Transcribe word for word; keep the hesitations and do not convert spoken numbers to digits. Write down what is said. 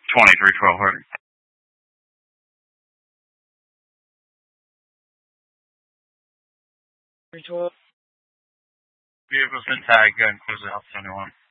twenty-three twelve hundred. three twelve. Vehicle's been tagged. Go ahead and close it out to anyone.